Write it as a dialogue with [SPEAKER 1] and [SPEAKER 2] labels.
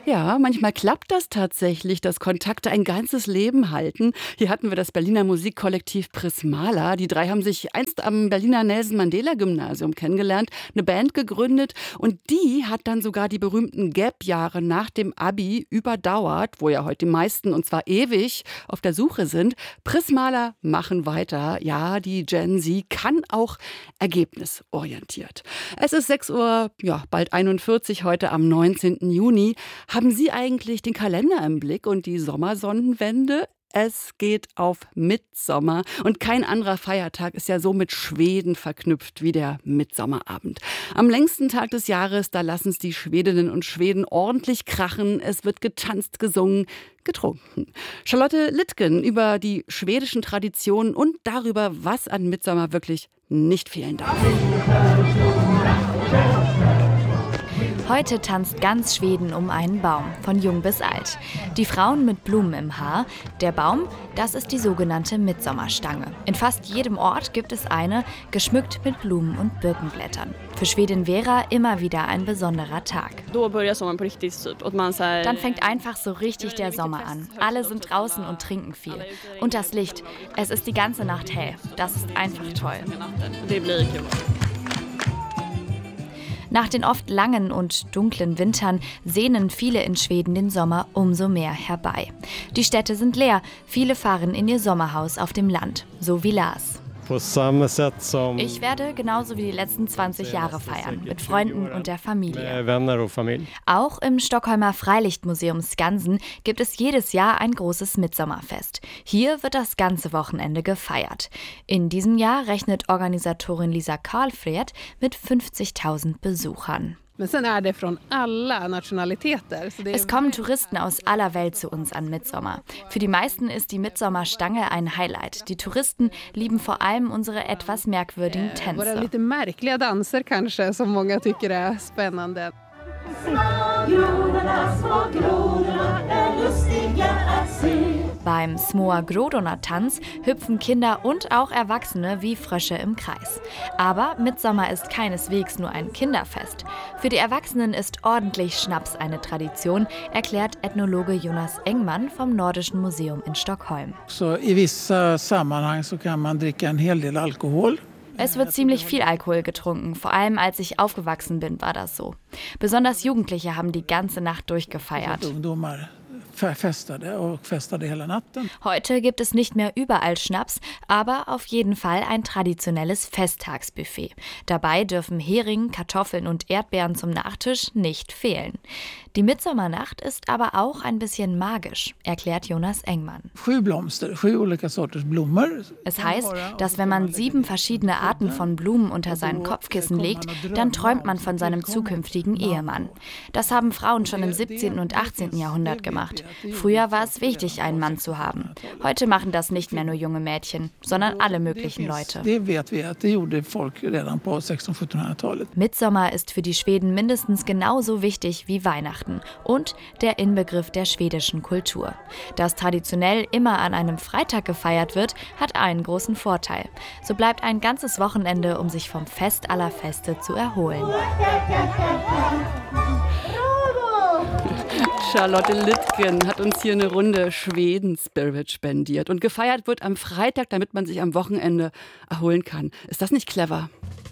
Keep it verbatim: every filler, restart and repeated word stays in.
[SPEAKER 1] Ja, manchmal klappt das tatsächlich, dass Kontakte ein ganzes Leben halten. Hier hatten wir das Berliner Musikkollektiv Prismala. Die drei haben sich einst am Berliner Nelson-Mandela-Gymnasium kennengelernt, eine Band gegründet und die hat dann sogar die berühmten Gap-Jahre nach dem Abi überdauert, wo ja heute die meisten, und zwar ewig, auf der Suche sind. Prismala machen weiter. Ja, die Gen Z kann auch ergebnisorientiert. Es ist sechs Uhr, ja, bald einundvierzig heute am neunzehnten Juni. Haben Sie eigentlich den Kalender im Blick und die Sommersonnenwende? Es geht auf Mittsommer und kein anderer Feiertag ist ja so mit Schweden verknüpft wie der Mittsommerabend. Am längsten Tag des Jahres, da lassen es die Schwedinnen und Schweden ordentlich krachen. Es wird getanzt, gesungen, getrunken. Charlotte Littgen über die schwedischen Traditionen und darüber, was an Mittsommer wirklich nicht fehlen darf.
[SPEAKER 2] Heute tanzt ganz Schweden um einen Baum, von jung bis alt. Die Frauen mit Blumen im Haar. Der Baum, das ist die sogenannte Mittsommerstange. In fast jedem Ort gibt es eine, geschmückt mit Blumen und Birkenblättern. Für Schwedin Vera immer wieder ein besonderer Tag. Dann fängt einfach so richtig der Sommer an. Alle sind draußen und trinken viel. Und das Licht, es ist die ganze Nacht hell. Das ist einfach toll. Nach den oft langen und dunklen Wintern sehnen viele in Schweden den Sommer umso mehr herbei. Die Städte sind leer, viele fahren in ihr Sommerhaus auf dem Land, so wie Lars. Ich werde genauso wie die letzten zwanzig Jahre feiern, mit Freunden und der Familie. Auch im Stockholmer Freilichtmuseum Skansen gibt es jedes Jahr ein großes Mittsommerfest. Hier wird das ganze Wochenende gefeiert. In diesem Jahr rechnet Organisatorin Lisa Karlfred mit fünfzigtausend Besuchern. Es kommen Touristen aus aller Welt zu uns an Mittsommer. Für die meisten ist die Mittsommerstange ein Highlight. Die Touristen lieben vor allem unsere etwas merkwürdigen Tänze. Beim Smoa Grodorna-Tanz hüpfen Kinder und auch Erwachsene wie Frösche im Kreis. Aber Mittsommer ist keineswegs nur ein Kinderfest. Für die Erwachsenen ist ordentlich Schnaps eine Tradition, erklärt Ethnologe Jonas Engman vom Nordischen Museum in Stockholm.
[SPEAKER 3] So, in vissa sammanhang so kann man dricka en hel del alkohol.
[SPEAKER 2] Es wird ziemlich viel Alkohol getrunken, vor allem als ich aufgewachsen bin, war das so. Besonders Jugendliche haben die ganze Nacht durchgefeiert. Heute gibt es nicht mehr überall Schnaps, aber auf jeden Fall ein traditionelles Festtagsbuffet. Dabei dürfen Hering, Kartoffeln und Erdbeeren zum Nachtisch nicht fehlen. Die Mittsommernacht ist aber auch ein bisschen magisch, erklärt Jonas Engman. Es heißt, dass wenn man sieben verschiedene Arten von Blumen unter seinen Kopfkissen legt, dann träumt man von seinem zukünftigen Ehemann. Das haben Frauen schon im siebzehnten und achtzehnten Jahrhundert gemacht. Früher war es wichtig, einen Mann zu haben. Heute machen das nicht mehr nur junge Mädchen, sondern alle möglichen Leute. Mittsommer ist für die Schweden mindestens genauso wichtig wie Weihnachten und der Inbegriff der schwedischen Kultur. Dass traditionell immer an einem Freitag gefeiert wird, hat einen großen Vorteil. So bleibt ein ganzes Wochenende, um sich vom Fest aller Feste zu erholen.
[SPEAKER 1] Charlotte Littgen hat uns hier eine Runde Schweden-Spirit spendiert. Und gefeiert wird am Freitag, damit man sich am Wochenende erholen kann. Ist das nicht clever?